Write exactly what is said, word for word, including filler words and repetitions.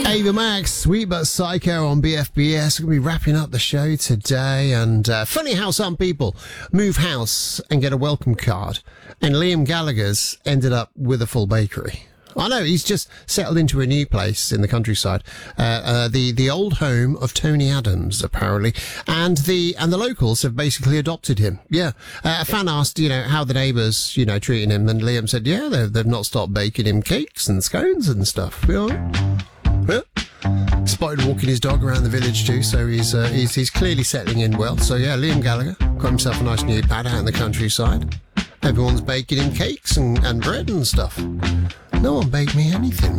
Ava Max, Sweet But Psycho on B F B S. We're going to be wrapping up the show today. And uh, funny how some people move house and get a welcome card. And Liam Gallagher's ended up with a full bakery. I know, he's just settled into a new place in the countryside. Uh, uh, the, the old home of Tony Adams, apparently. And the, and the locals have basically adopted him. Yeah. Uh, a fan asked, you know, how the neighbours, you know, treating him. And Liam said, yeah, they've, they've not stopped baking him cakes and scones and stuff. You know? Yeah. Spotted walking his dog around the village too, so he's, uh, he's, he's clearly settling in well. So yeah, Liam Gallagher got himself a nice new pad out in the countryside. Everyone's baking him cakes and, and bread and stuff. No one baked me anything.